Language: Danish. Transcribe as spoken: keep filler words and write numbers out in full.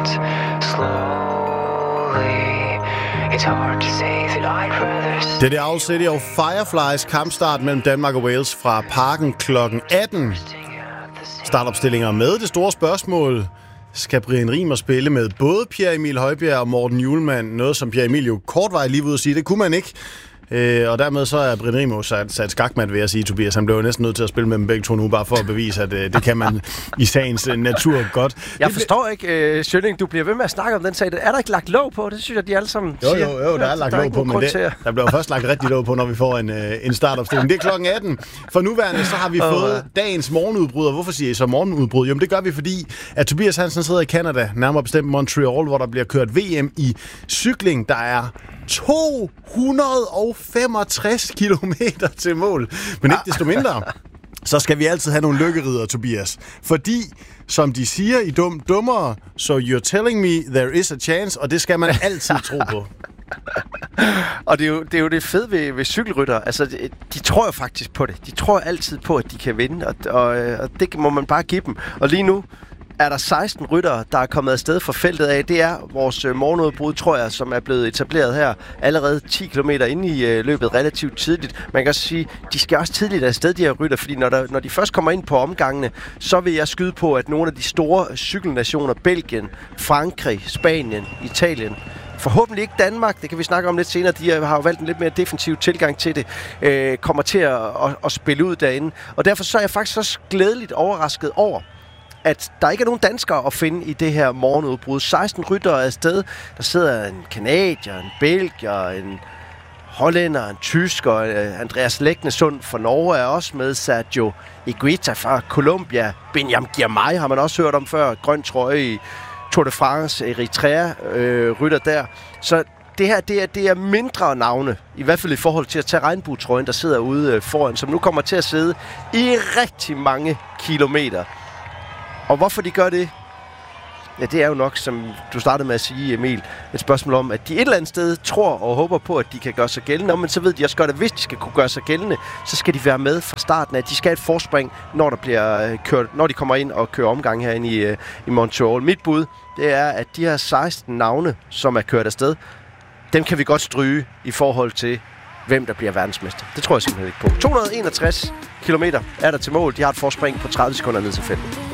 ends slowly. It's hard to say that I'd rather. Det er det Owl City og Fireflies kampstart mellem Danmark og Wales fra Parken klokken atten. Startopstillinger med det store spørgsmål. Skal Brian Riemer spille med både Pierre Emil Højbjerg og Morten Hjulmand? Noget, som Pierre Emil jo kortvarigt lige ud at sige, det kunne man ikke. Øh, og dermed så er Brian Riemer sat, sat skakmat, vil jeg sige, Tobias. Han blev jo næsten nødt til at spille med dem begge to nu, bare for at bevise, at øh, det kan man i sagens natur godt. Jeg forstår ikke, øh, Schønning, du bliver ved med at snakke om den sag. Er der ikke lagt låg på? Det synes jeg, de alle sammen jo, siger. Jo, jo, der er lagt låg på, men det, der bliver først lagt rigtig låg på, når vi får en, øh, en startopstilling. Det er klokken atten. For nuværende, så har vi oh, fået dagens morgenudbrud. Og hvorfor siger I så morgenudbrud? Jamen det gør vi, fordi at Tobias Hansen sidder i Canada, nærmere bestemt Montreal, hvor der bliver kørt V M i cykling. Der er to hundrede og femogtres kilometer til mål. Men ikke desto mindre, så skal vi altid have nogle lykkeriddere, Tobias. Fordi, som de siger i Dum Dummere, so you're telling me there is a chance, og det skal man altid tro på. Og det er, jo, det er jo det fede ved, ved cykelrytter. Altså, de, de tror jo faktisk på det. De tror altid på, at de kan vinde, og, og, og det må man bare give dem. Og lige nu er der seksten ryttere, der er kommet afsted fra feltet af. Det er vores øh, morgenudbrud, tror jeg, som er blevet etableret her allerede ti kilometer inde i øh, løbet relativt tidligt. Man kan også sige, de skal også tidligt afsted, de her rytter, fordi når, der, når de først kommer ind på omgangene, så vil jeg skyde på, at nogle af de store cykelnationer, Belgien, Frankrig, Spanien, Italien, forhåbentlig ikke Danmark, det kan vi snakke om lidt senere, de har jo valgt en lidt mere defensiv tilgang til det, øh, kommer til at, at, at spille ud derinde. Og derfor så er jeg faktisk også glædeligt overrasket over, at der ikke er nogen danskere at finde i det her morgenudbrud. seksten ryttere er afsted. Der sidder en kanadier, en belgier, en hollænder, en tysker, Andreas Leknesund fra Norge er også med, Sergio Higuita fra Colombia, Benyam Girmay har man også hørt om før, grøn trøje i Tour de France, Eritrea øh, rytter der. Så det her, det er, det er mindre navne, i hvert fald i forhold til at tage regnbuetrøjen, der sidder ude øh, foran, som nu kommer til at sidde i rigtig mange kilometer. Og hvorfor de gør det? Ja, det er jo nok, som du startede med at sige, Emil, et spørgsmål om, at de et eller andet sted tror og håber på, at de kan gøre sig gældende. Men så ved de også godt, at hvis de skal kunne gøre sig gældende, så skal de være med fra starten af. De skal have et forspring, når, der bliver kørt, når de kommer ind og kører omgang herinde i, i Montreal. Mit bud, det er, at de her seksten navne, som er kørt afsted, dem kan vi godt stryge i forhold til, hvem der bliver verdensmester. Det tror jeg simpelthen ikke på. to hundrede og enogtres kilometer er der til mål. De har et forspring på tredive sekunder ned til feltet.